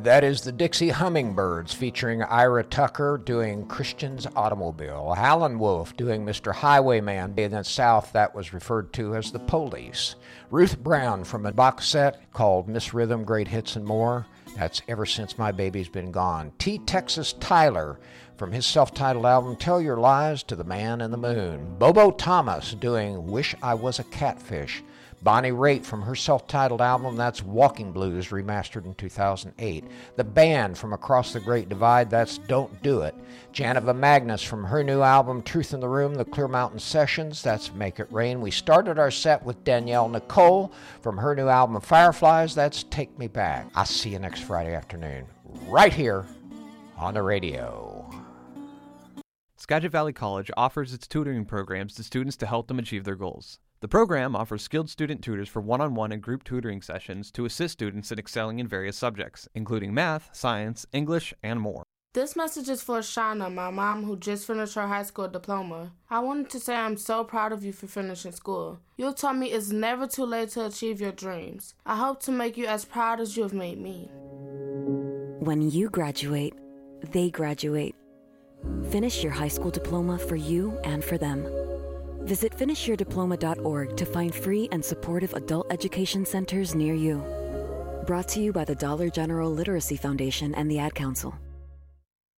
That is the Dixie Hummingbirds featuring Ira Tucker doing Christian's Automobile. Alan Wolf doing Mr. Highwayman. In the South, that was referred to as the Police. Ruth Brown from a box set called Miss Rhythm, Great Hits and More. That's Ever Since My Baby's Been Gone. T. Texas Tyler from his self-titled album Tell Your Lies to the Man in the Moon. Bobo Thomas doing Wish I Was a Catfish. Bonnie Raitt from her self-titled album, that's Walking Blues, remastered in 2008. The Band from Across the Great Divide, that's Don't Do It. Janova Magnus from her new album, Truth in the Room, The Clear Mountain Sessions, that's Make It Rain. We started our set with Danielle Nicole from her new album, Fireflies, that's Take Me Back. I'll see you next Friday afternoon, right here on the radio. Skagit Valley College offers its tutoring programs to students to help them achieve their goals. The program offers skilled student tutors for one-on-one and group tutoring sessions to assist students in excelling in various subjects, including math, science, English, and more. This message is for Shauna, my mom, who just finished her high school diploma. I wanted to say I'm so proud of you for finishing school. You taught me it's never too late to achieve your dreams. I hope to make you as proud as you have made me. When you graduate, they graduate. Finish your high school diploma for you and for them. Visit finishyourdiploma.org to find free and supportive adult education centers near you. Brought to you by the Dollar General Literacy Foundation and the Ad Council.